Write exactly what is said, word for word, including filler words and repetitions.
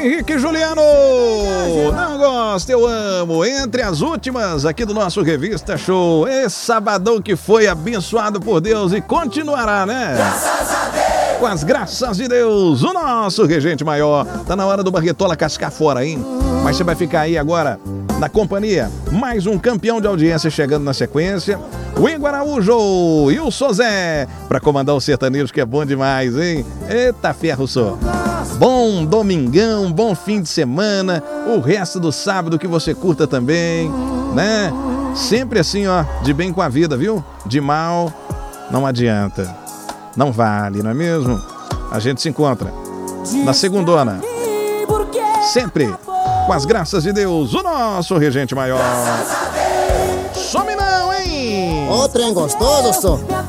Henrique Juliano. Não gosta, eu amo. Entre as últimas aqui do nosso Revista Show. Esse sabadão que foi abençoado por Deus e continuará, né? Graças a Deus. Com as graças de Deus, o nosso regente maior. Tá na hora do Barretola cascar fora, hein? Mas você vai ficar aí agora na companhia. Mais um campeão de audiência chegando na sequência. O Igor Araújo e o Sozé pra comandar o sertanejo, que é bom demais, hein? Eita ferro, só. Bom domingão, bom fim de semana. O resto do sábado que você curta também, né? Sempre assim, ó, de bem com a vida, viu? De mal, não adianta. Não vale, não é mesmo? A gente se encontra na segundona. Sempre com as graças de Deus, o nosso regente maior. Some não, hein? Ô, trem gostoso, só.